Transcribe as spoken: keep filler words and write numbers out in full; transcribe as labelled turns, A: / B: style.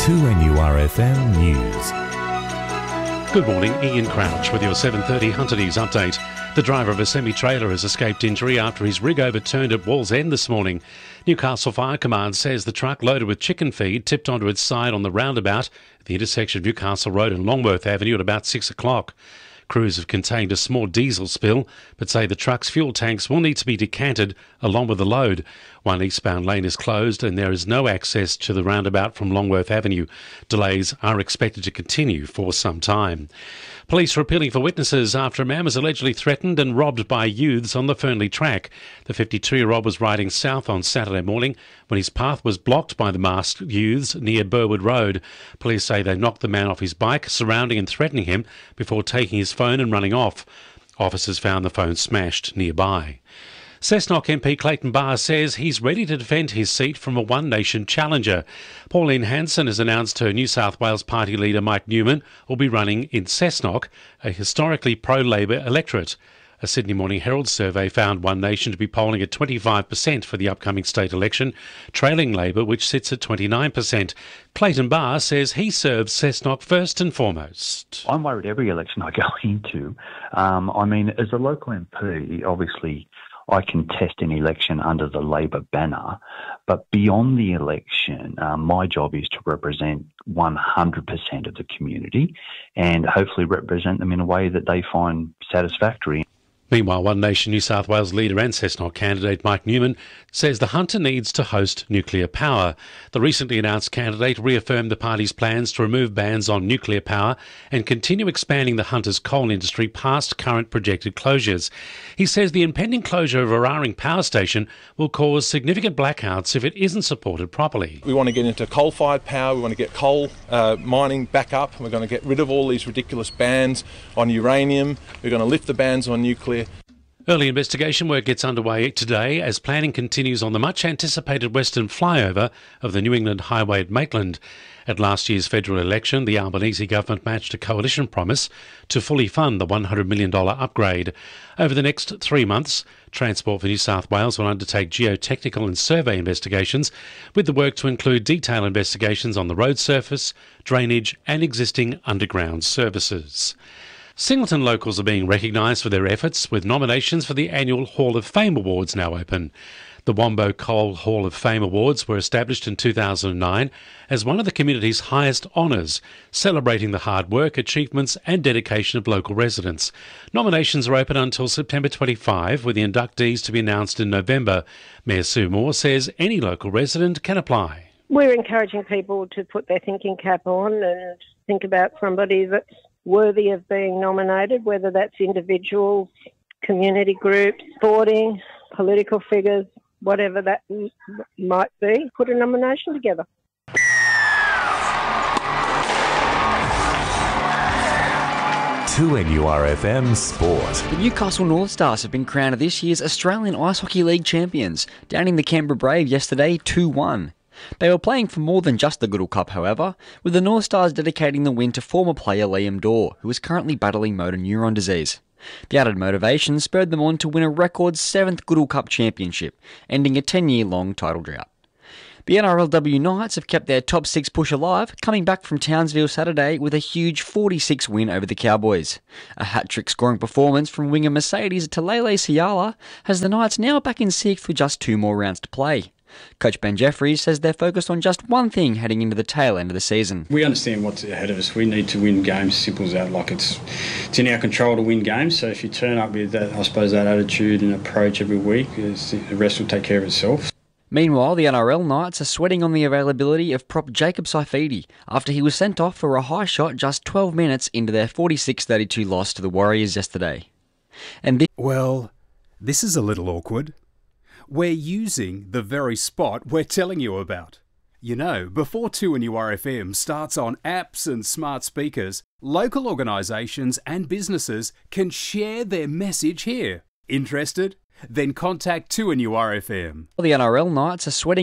A: two N U R F M News.
B: Good morning, Ian Crouch with your seven thirty Hunter News update. The driver of a semi-trailer has escaped injury after his rig overturned at Wallsend this morning. Newcastle Fire Command says the truck loaded with chicken feed tipped onto its side on the roundabout at the intersection of Newcastle Road and Longworth Avenue at about six o'clock. Crews have contained a small diesel spill, but say the truck's fuel tanks will need to be decanted along with the load. One eastbound lane is closed and there is no access to the roundabout from Longworth Avenue. Delays are expected to continue for some time. Police are appealing for witnesses after a man was allegedly threatened and robbed by youths on the Fernley track. The fifty-two-year-old was riding south on Saturday morning when his path was blocked by the masked youths near Burwood Road. Police say they knocked the man off his bike, surrounding and threatening him before taking his phone and running off. Officers found the phone smashed nearby. Cessnock M P Clayton Barr says he's ready to defend his seat from a One Nation challenger. Pauline Hanson has announced her New South Wales Party leader Mike Newman will be running in Cessnock, a historically pro-Labor electorate. A Sydney Morning Herald survey found One Nation to be polling at twenty-five percent for the upcoming state election, trailing Labor, which sits at twenty-nine percent. Clayton Barr says he serves Cessnock first and foremost.
C: I'm worried every election I go into. Um, I mean, as a local M P, obviously I contest an election under the Labor banner, but beyond the election, um, my job is to represent one hundred percent of the community and hopefully represent them in a way that they find satisfactory.
B: Meanwhile, One Nation New South Wales leader and Cessnock candidate Mike Newman says the Hunter needs to host nuclear power. The recently announced candidate reaffirmed the party's plans to remove bans on nuclear power and continue expanding the Hunter's coal industry past current projected closures. He says the impending closure of Eraring Power Station will cause significant blackouts if it isn't supported properly.
D: We want to get into coal-fired power, we want to get coal uh, mining back up, we're going to get rid of all these ridiculous bans on uranium, we're going to lift the bans on nuclear.
B: Early investigation work gets underway today as planning continues on the much-anticipated western flyover of the New England Highway at Maitland. At last year's federal election, the Albanese government matched a coalition promise to fully fund the one hundred million dollars upgrade. Over the next three months, Transport for New South Wales will undertake geotechnical and survey investigations, with the work to include detailed investigations on the road surface, drainage and existing underground services. Singleton locals are being recognised for their efforts, with nominations for the annual Hall of Fame Awards now open. The Wombo Coal Hall of Fame Awards were established in two thousand nine as one of the community's highest honours, celebrating the hard work, achievements and dedication of local residents. Nominations are open until September twenty-fifth, with the inductees to be announced in November. Mayor Sue Moore says any local resident can apply.
E: We're encouraging people to put their thinking cap on and think about somebody that's worthy of being nominated, whether that's individuals, community groups, sporting, political figures, whatever that m- might be. Put a nomination together.
A: two N U R F M Sport.
F: The Newcastle North Stars have been crowned this year's Australian Ice Hockey League champions, downing the Canberra Brave yesterday two one. They were playing for more than just the Goodall Cup, however, with the North Stars dedicating the win to former player Liam Dorr, who is currently battling motor neuron disease. The added motivation spurred them on to win a record seventh Goodall Cup championship, ending a ten-year-long title drought. The N R L W Knights have kept their top six push alive, coming back from Townsville Saturday with a huge forty-six win over the Cowboys. A hat-trick scoring performance from winger Mercedes Talele Siala has the Knights now back in sixth with just two more rounds to play. Coach Ben Jeffries says they're focused on just one thing heading into the tail end of the season.
G: We understand what's ahead of us. We need to win games, simple as that. Like it's it's in our control to win games. So if you turn up with that, I suppose, that attitude and approach every week, the rest will take care of itself.
F: Meanwhile, the N R L Knights are sweating on the availability of prop Jacob Saifidi after he was sent off for a high shot just twelve minutes into their forty-six thirty-two loss to the Warriors yesterday. And this-
H: well, this is a little awkward. We're using the very spot we're telling you about. You know, before two N U R F M starts on apps and smart speakers, local organisations and businesses can share their message here. Interested? Then contact two N U R F M.
F: The N R L Knights are sweating